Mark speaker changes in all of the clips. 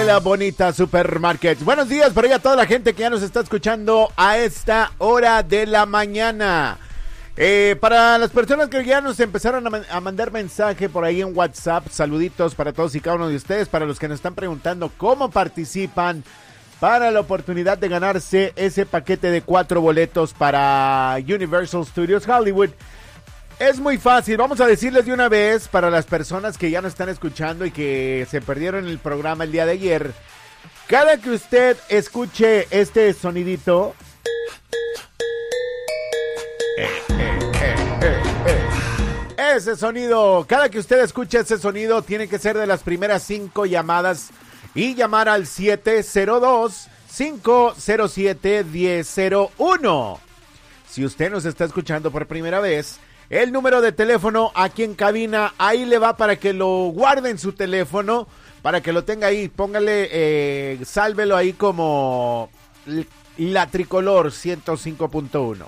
Speaker 1: La Bonita Supermarket. Buenos días por ahí a toda la gente que ya nos está escuchando a esta hora de la mañana. Para las personas que ya nos empezaron a mandar mensaje por ahí en WhatsApp, saluditos para todos y cada uno de ustedes. Para los que nos están preguntando cómo participan para la oportunidad de ganarse ese paquete de 4 boletos para Universal Studios Hollywood. Es muy fácil, vamos a decirles de una vez para las personas que ya nos están escuchando y que se perdieron el programa el día de ayer. Cada que usted escuche este sonidito, ese sonido, cada que usted escuche ese sonido tiene que ser de las primeras 5 llamadas y llamar al 702-507-1001. Si usted nos está escuchando por primera vez, el número de teléfono aquí en cabina, ahí le va para que lo guarde en su teléfono, para que lo tenga ahí, póngale, sálvelo ahí como la tricolor 105.1.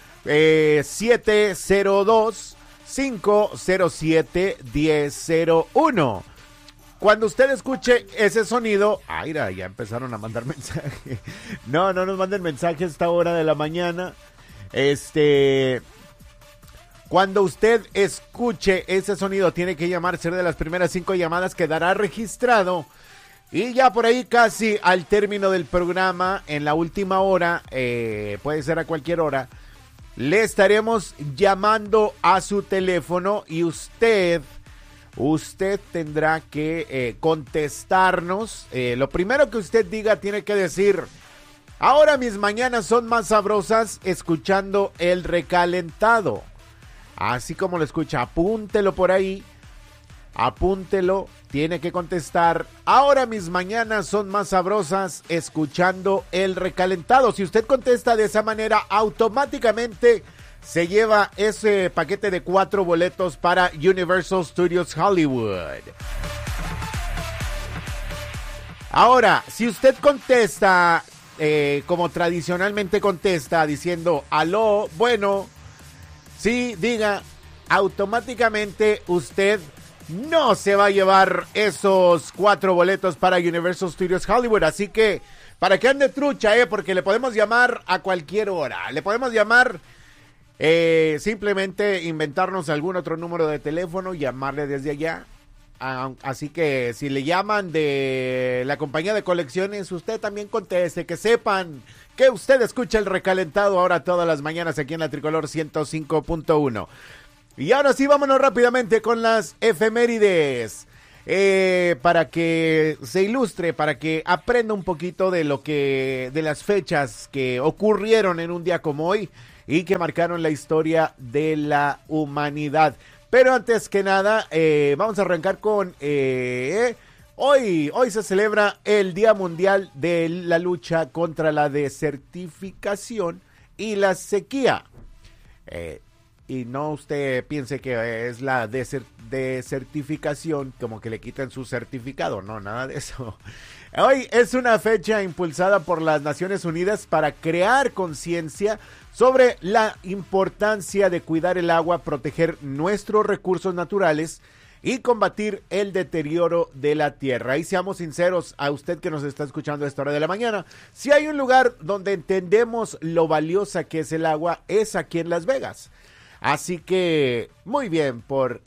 Speaker 1: 702-507-1001. Cuando usted escuche ese sonido, ya empezaron a mandar mensajes. No nos manden mensajes a esta hora de la mañana. Cuando usted escuche ese sonido, tiene que llamar, ser de las primeras 5 llamadas, quedará registrado. Y ya por ahí casi al término del programa, en la última hora, puede ser a cualquier hora, le estaremos llamando a su teléfono y usted tendrá que contestarnos. Lo primero que usted diga tiene que decir: ahora mis mañanas son más sabrosas escuchando el recalentado. Así como lo escucha, apúntelo por ahí, apúntelo, tiene que contestar: ahora mis mañanas son más sabrosas escuchando el recalentado. Si usted contesta de esa manera, automáticamente se lleva ese paquete de 4 boletos para Universal Studios Hollywood. Ahora, si usted contesta como tradicionalmente contesta, diciendo aló, bueno, sí, diga, automáticamente usted no se va a llevar esos 4 boletos para Universal Studios Hollywood. Así que, para que ande trucha, porque le podemos llamar a cualquier hora. Le podemos llamar, simplemente inventarnos algún otro número de teléfono, llamarle desde allá. Así que si le llaman de la compañía de colecciones, usted también conteste, que sepan que usted escucha el recalentado ahora todas las mañanas aquí en la Tricolor 105.1. Y ahora sí, vámonos rápidamente con las efemérides, para que se ilustre, para que aprenda un poquito de las fechas que ocurrieron en un día como hoy y que marcaron la historia de la humanidad. Pero antes que nada, vamos a arrancar con hoy se celebra el Día Mundial de la Lucha contra la Desertificación y la Sequía. Y no usted piense que es la desertificación, como que le quitan su certificado, no, nada de eso. Hoy es una fecha impulsada por las Naciones Unidas para crear conciencia sobre la importancia de cuidar el agua, proteger nuestros recursos naturales y combatir el deterioro de la tierra. Y seamos sinceros, a usted que nos está escuchando a esta hora de la mañana, si hay un lugar donde entendemos lo valiosa que es el agua, es aquí en Las Vegas. Así que muy bien por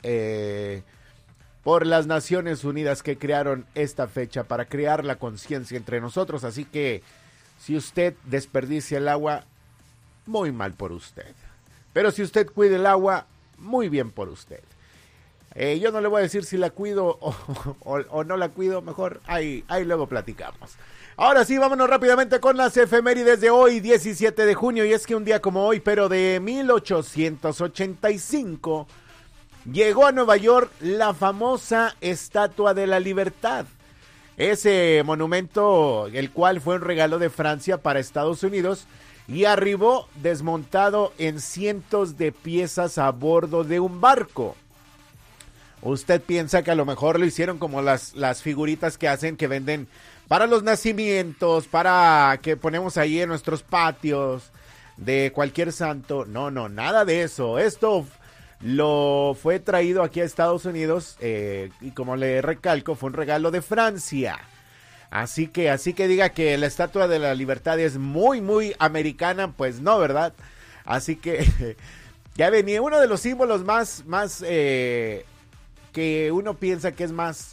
Speaker 1: las Naciones Unidas que crearon esta fecha para crear la conciencia entre nosotros. Así que si usted desperdicia el agua, muy mal por usted. Pero si usted cuida el agua, muy bien por usted. Yo no le voy a decir si la cuido o no la cuido, mejor ahí luego platicamos. Ahora sí, vámonos rápidamente con las efemérides de hoy, 17 de junio. Y es que un día como hoy, pero de 1885, llegó a Nueva York la famosa Estatua de la Libertad. Ese monumento, el cual fue un regalo de Francia para Estados Unidos, y arribó desmontado en cientos de piezas a bordo de un barco. Usted piensa que a lo mejor lo hicieron como las figuritas que hacen, que venden para los nacimientos, para que ponemos ahí en nuestros patios de cualquier santo. No, nada de eso. Esto lo fue traído aquí a Estados Unidos y como le recalco, fue un regalo de Francia. Así que diga que la Estatua de la Libertad es muy, muy americana, pues no, ¿verdad? Así que ya venía uno de los símbolos más que uno piensa que es más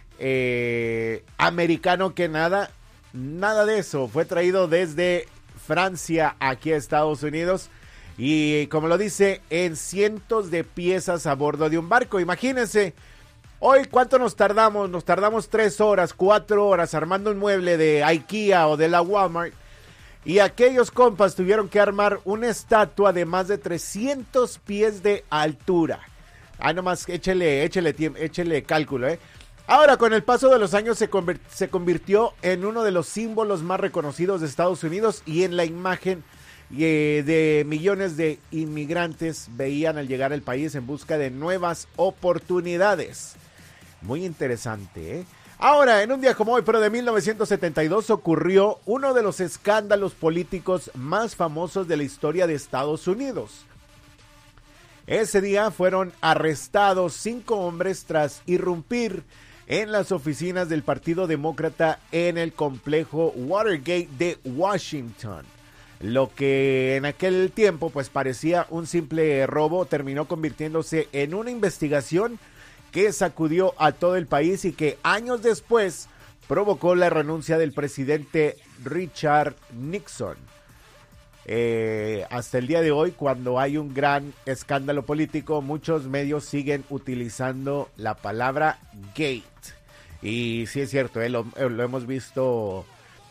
Speaker 1: americano que nada. Nada de eso, fue traído desde Francia aquí a Estados Unidos y como lo dice, en cientos de piezas a bordo de un barco. Imagínense, hoy ¿cuánto nos tardamos? Nos tardamos 3 horas, 4 horas armando un mueble de IKEA o de la Walmart, y aquellos compas tuvieron que armar una estatua de más de 300 pies de altura. Ah, nomás échele cálculo, Ahora, con el paso de los años se convirtió en uno de los símbolos más reconocidos de Estados Unidos y en la imagen de millones de inmigrantes veían al llegar al país en busca de nuevas oportunidades. Muy interesante, Ahora, en un día como hoy, pero de 1972, ocurrió uno de los escándalos políticos más famosos de la historia de Estados Unidos. Ese día fueron arrestados 5 hombres tras irrumpir en las oficinas del Partido Demócrata en el complejo Watergate de Washington. Lo que en aquel tiempo pues parecía un simple robo terminó convirtiéndose en una investigación que sacudió a todo el país y que años después provocó la renuncia del presidente Richard Nixon. Hasta el día de hoy, cuando hay un gran escándalo político, muchos medios siguen utilizando la palabra gate. Y sí es cierto, lo hemos visto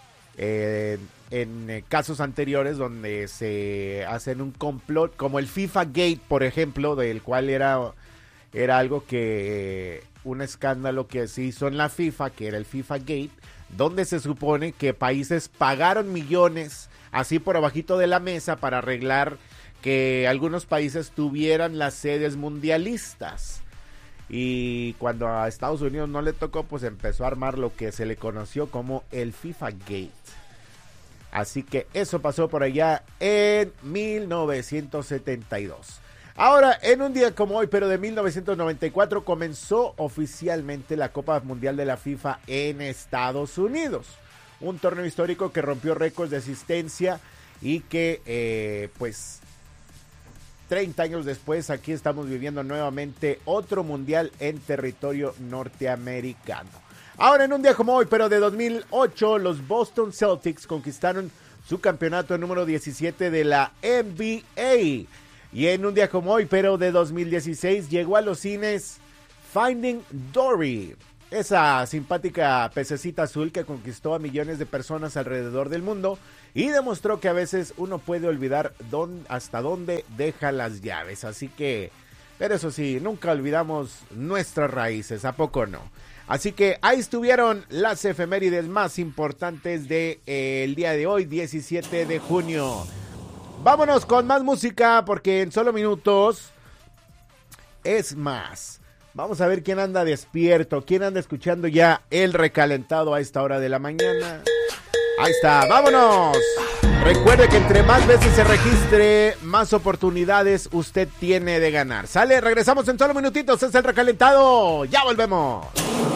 Speaker 1: en casos anteriores donde se hacen un complot, como el FIFA Gate, por ejemplo, del cual era algo que un escándalo que se hizo en la FIFA, que era el FIFA Gate, donde se supone que países pagaron millones así por abajito de la mesa para arreglar que algunos países tuvieran las sedes mundialistas. Y cuando a Estados Unidos no le tocó, pues empezó a armar lo que se le conoció como el FIFA Gate. Así que eso pasó por allá en 1972. Ahora, en un día como hoy, pero de 1994, comenzó oficialmente la Copa Mundial de la FIFA en Estados Unidos. Un torneo histórico que rompió récords de asistencia y que, pues, 30 años después, aquí estamos viviendo nuevamente otro mundial en territorio norteamericano. Ahora, en un día como hoy, pero de 2008, los Boston Celtics conquistaron su campeonato número 17 de la NBA. Y en un día como hoy, pero de 2016, llegó a los cines Finding Dory, esa simpática pececita azul que conquistó a millones de personas alrededor del mundo y demostró que a veces uno puede olvidar hasta dónde deja las llaves. Así que, pero eso sí, nunca olvidamos nuestras raíces, ¿a poco no? Así que ahí estuvieron las efemérides más importantes del día de hoy, 17 de junio. Vámonos con más música porque en solo minutos es más. Vamos a ver quién anda despierto, quién anda escuchando ya el recalentado a esta hora de la mañana. Ahí está, vámonos. Recuerde que entre más veces se registre, más oportunidades usted tiene de ganar. ¿Sale? Regresamos en solo minutitos, es el recalentado. Ya volvemos.